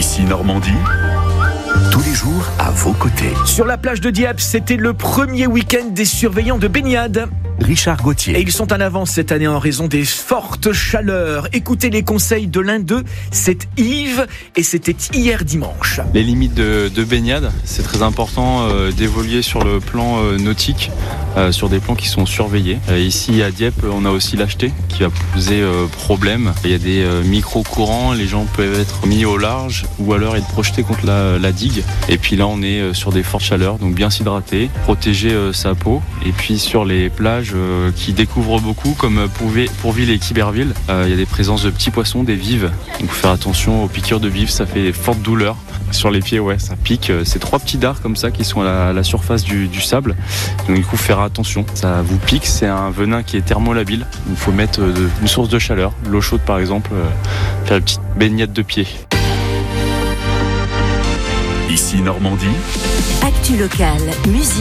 Ici Normandie, tous les jours à vos côtés. Sur la plage de Dieppe, c'était le premier week-end des surveillants de baignade. Richard Gauthier. Et ils sont en avance cette année en raison des fortes chaleurs. Écoutez les conseils de l'un d'eux, c'est Yves, et c'était hier dimanche. Les limites de baignade, c'est très important d'évoluer sur le plan nautique, sur des plans qui sont surveillés. Ici à Dieppe, on a aussi l'acheté qui va poser problème. Il y a des micro-courants, les gens peuvent être mis au large ou alors être projetés contre la digue. Et puis là, on est sur des fortes chaleurs, donc bien s'hydrater, protéger sa peau. Et puis sur les plages qui découvrent beaucoup, comme Pourville et Quiberville, il y a des présences de petits poissons, des vives. Donc faut faire attention aux piqûres de vives, ça fait forte douleur. Sur les pieds, ouais, ça pique. C'est 3 petits dards comme ça qui sont à la surface du sable. Donc il faut faire attention. Ça vous pique, c'est un venin qui est thermolabile. Il faut mettre une source de chaleur, l'eau chaude par exemple, faire une petite baignade de pied. Ici Normandie. Actu locale, musique.